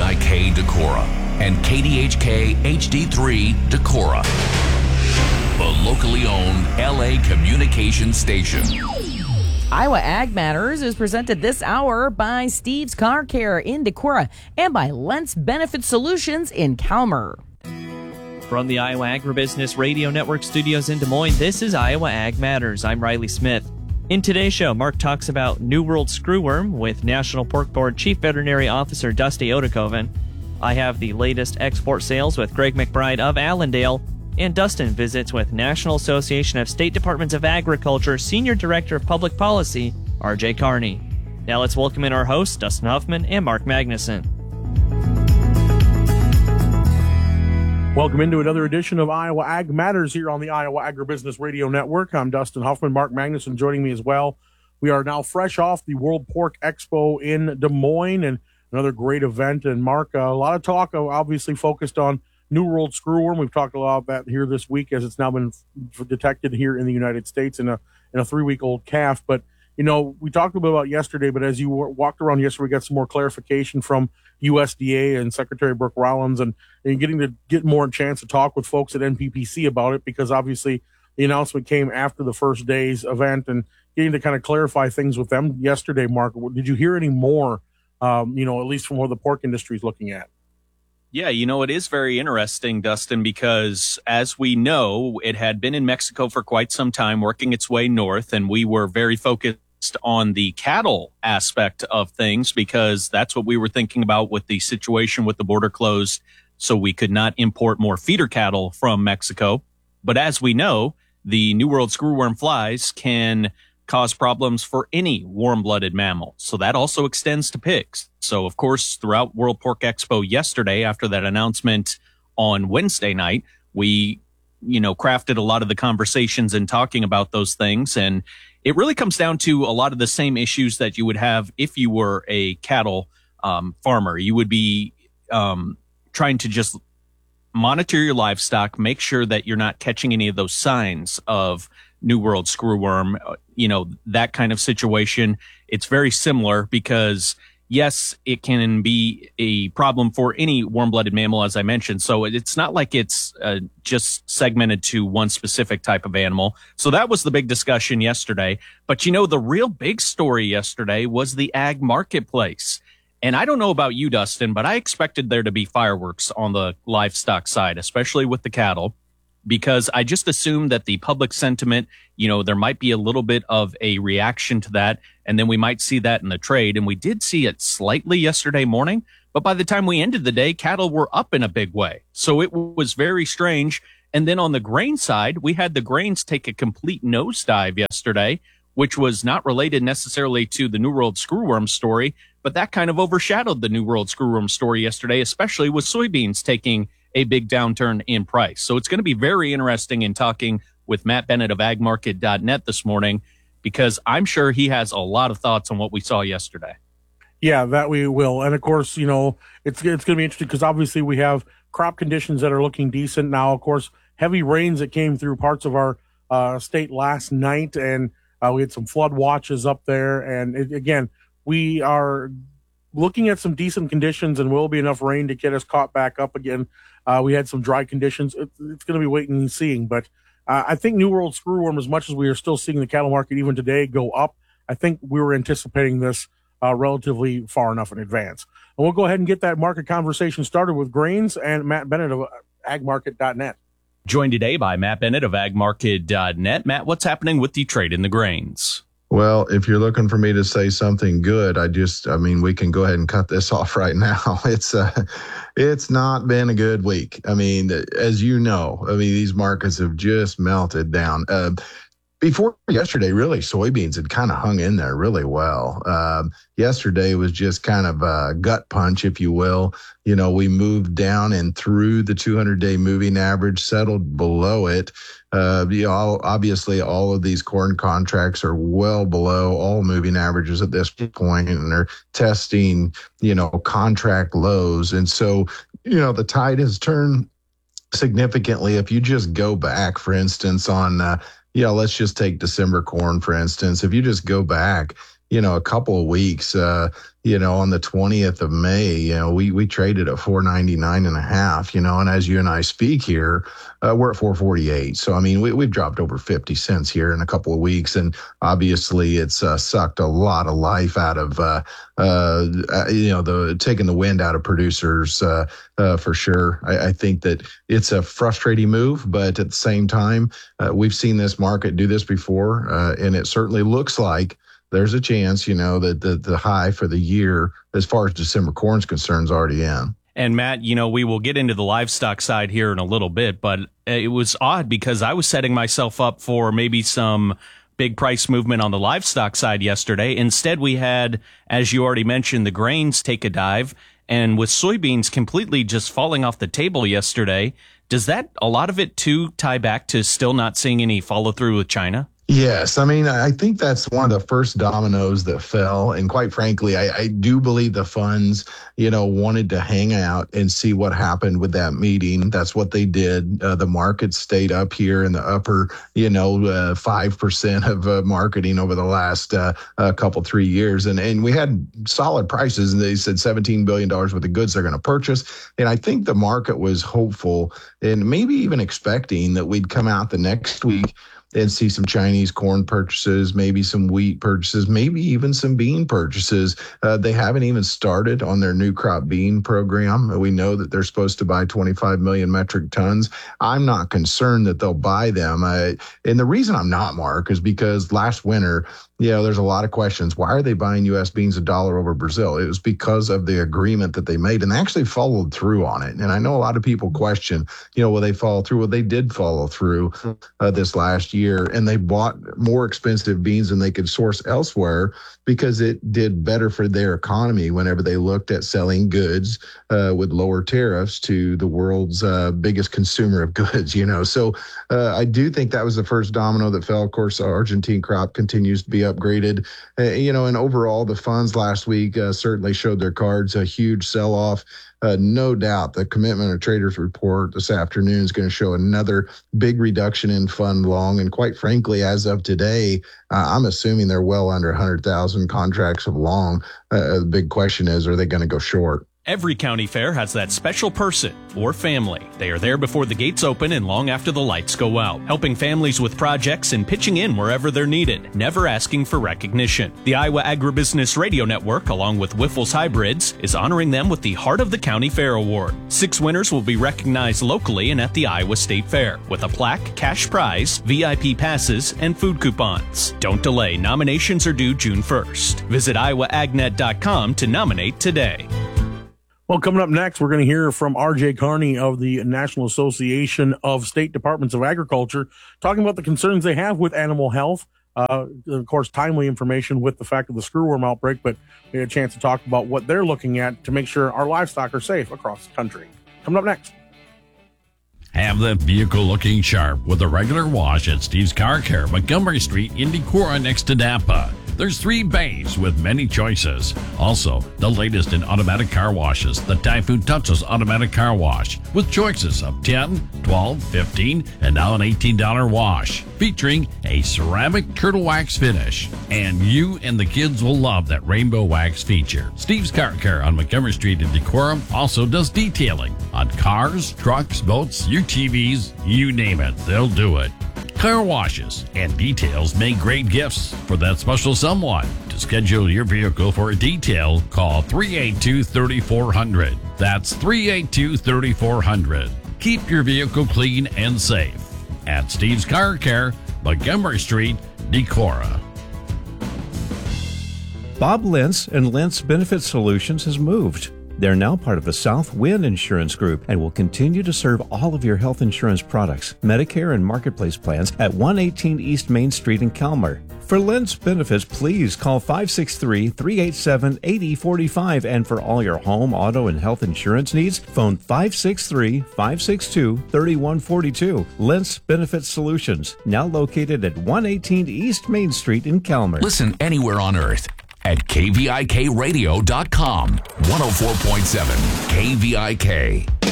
WVIK Decorah and KDHK HD3 Decorah, the locally owned LA communication station. Iowa Ag Matters is presented this hour by Steve's Car Care in Decorah and by Lentz Benefit Solutions in Calmer. From the Iowa Agribusiness Radio Network studios in Des Moines, this is Iowa Ag Matters. I'm Riley Smith. In today's show, Mark talks about New World Screwworm with National Pork Board Chief Veterinary Officer Dusty Odekoven. I have the latest export sales with Greg McBride of Allendale. And Dustin visits with National Association of State Departments of Agriculture Senior Director of Public Policy, R.J. Carney. Now let's welcome in our hosts, Dustin Huffman and Mark Magnuson. Welcome into another edition of Iowa Ag Matters here on the Iowa Agribusiness Radio Network. I'm Dustin Huffman, Mark Magnuson joining me as well. We are now fresh off the World Pork Expo in Des Moines and another great event. And Mark, a lot of talk obviously focused on New World Screwworm. We've talked a lot about that here this week as it's now been detected here in the United States in a 3-week-old calf. But, you know, we talked a bit about yesterday, but as you walked around yesterday, we got some more clarification from USDA and Secretary Brooke Rollins and getting to get more chance to talk with folks at NPPC about it, because obviously the announcement came after the first day's event, and getting to kind of clarify things with them yesterday. Mark, did you hear any more, at least from what the pork industry is looking at? Yeah, it is very interesting, Dustin, because as we know, it had been in Mexico for quite some time, working its way north, and we were very focused on the cattle aspect of things because that's what we were thinking about with the situation with the border closed, so we could not import more feeder cattle from Mexico. But as we know, the New World Screwworm flies can cause problems for any warm-blooded mammal. So that also extends to pigs. So, of course, throughout World Pork Expo yesterday, after that announcement on Wednesday night, we, crafted a lot of the conversations and talking about those things. And it really comes down to a lot of the same issues that you would have if you were a cattle farmer. You would be trying to just monitor your livestock, make sure that you're not catching any of those signs of New World Screwworm, that kind of situation. It's very similar because, yes, it can be a problem for any warm-blooded mammal, as I mentioned. So it's not like it's just segmented to one specific type of animal. So that was the big discussion yesterday. But, the real big story yesterday was the ag marketplace. And I don't know about you, Dustin, but I expected there to be fireworks on the livestock side, especially with the cattle, because I just assumed that the public sentiment, there might be a little bit of a reaction to that, and then we might see that in the trade. And we did see it slightly yesterday morning, but by the time we ended the day, cattle were up in a big way. So it was very strange. And then on the grain side, we had the grains take a complete nosedive yesterday, which was not related necessarily to the New World Screwworm story, but that kind of overshadowed the New World Screwworm story yesterday, especially with soybeans taking a big downturn in price. So it's going to be very interesting in talking with Matt Bennett of agmarket.net this morning, because I'm sure he has a lot of thoughts on what we saw yesterday. Yeah, that we will. And of course, it's going to be interesting because obviously we have crop conditions that are looking decent now. Of course, heavy rains that came through parts of our state last night, and we had some flood watches up there. And again, we are looking at some decent conditions, and will be enough rain to get us caught back up again. We had some dry conditions. It's going to be waiting and seeing. But I think New World Screwworm, as much as we are still seeing the cattle market even today go up, I think we were anticipating this relatively far enough in advance. And we'll go ahead and get that market conversation started with grains and Matt Bennett of agmarket.net. Joined today by Matt Bennett of agmarket.net. Matt, what's happening with the trade in the grains? Well, if you're looking for me to say something good, we can go ahead and cut this off right now. It's not been a good week. As you know, these markets have just melted down. Before yesterday, really, soybeans had kind of hung in there really well. Yesterday was just kind of a gut punch, if you will. We moved down and through the 200-day moving average, settled below it. Obviously, all of these corn contracts are well below all moving averages at this point, and they're testing, contract lows. And so, the tide has turned significantly. If you just go back, for instance, on let's just take December corn, for instance. If you just go back, a couple of weeks, on the 20th of May, we traded at 499.5, and as you and I speak here, we're at 448. So, I mean, we've dropped over 50 cents here in a couple of weeks. And obviously it's sucked a lot of life out of, taking the wind out of producers, for sure. I think that it's a frustrating move, but at the same time, we've seen this market do this before. And it certainly looks like there's a chance, that the high for the year, as far as December corn's concerned, is already in. And Matt, we will get into the livestock side here in a little bit, but it was odd because I was setting myself up for maybe some big price movement on the livestock side yesterday. Instead, we had, as you already mentioned, the grains take a dive, and with soybeans completely just falling off the table yesterday, does that, a lot of it too, tie back to still not seeing any follow through with China? Yes. I mean, I think that's one of the first dominoes that fell. And quite frankly, I do believe the funds, wanted to hang out and see what happened with that meeting. That's what they did. The market stayed up here in the upper, 5% of marketing over the last couple, 3 years. And we had solid prices. And they said $17 billion worth of goods they're going to purchase. And I think the market was hopeful and maybe even expecting that we'd come out the next week and see some Chinese corn purchases, maybe some wheat purchases, maybe even some bean purchases. They haven't even started on their new crop bean program. We know that they're supposed to buy 25 million metric tons. I'm not concerned that they'll buy them. And the reason I'm not, Mark, is because last winter, there's a lot of questions. Why are they buying U.S. beans $1 over Brazil? It was because of the agreement that they made, and they actually followed through on it. And I know a lot of people question, will they follow through? Well, they did follow through this last year, and they bought more expensive beans than they could source elsewhere because it did better for their economy whenever they looked at selling goods with lower tariffs to the world's biggest consumer of goods, So I do think that was the first domino that fell. Of course, our Argentine crop continues to be upgraded, and overall the funds last week certainly showed their cards, a huge sell-off. No doubt the Commitment of Traders report this afternoon is going to show another big reduction in fund long. And quite frankly, as of today, I'm assuming they're well under 100,000 contracts of long. The big question is, are they going to go short? Every county fair has that special person or family. They are there before the gates open and long after the lights go out, helping families with projects and pitching in wherever they're needed, never asking for recognition. The Iowa Agribusiness Radio Network, along with Wyffels Hybrids, is honoring them with the Heart of the County Fair Award. 6 winners will be recognized locally and at the Iowa State Fair, with a plaque, cash prize, VIP passes, and food coupons. Don't delay. Nominations are due June 1st. Visit iowaagnet.com to nominate today. Well, coming up next, we're going to hear from R.J. Carney of the National Association of State Departments of Agriculture, talking about the concerns they have with animal health. Of course, timely information with the fact of the screwworm outbreak, but we had a chance to talk about what they're looking at to make sure our livestock are safe across the country. Coming up next. Have that vehicle looking sharp with a regular wash at Steve's Car Care, Montgomery Street in Decorah next to Napa. There's 3 bays with many choices. Also, the latest in automatic car washes, the Typhoon Touchless Automatic Car Wash, with choices of $10, $12, $15, and now an $18 wash, featuring a ceramic turtle wax finish. And you and the kids will love that rainbow wax feature. Steve's Car Care on Montgomery Street in Decorah also does detailing on cars, trucks, boats, UTVs, you name it, they'll do it. Car washes and details make great gifts for that special someone. To schedule your vehicle for a detail, call 382-3400. That's 382-3400. Keep your vehicle clean and safe. At Steve's Car Care, Montgomery Street, Decorah. Bob Lentz and Lentz Benefit Solutions has moved. They're now part of the Southwind Insurance Group and will continue to serve all of your health insurance products, Medicare and Marketplace plans at 118 East Main Street in Calmer. For Lentz Benefits, please call 563-387-8045. And for all your home, auto, and health insurance needs, phone 563-562-3142. Lentz Benefit Solutions, now located at 118 East Main Street in Calmer. Listen anywhere on earth at kvikradio.com. 104.7 KVIK.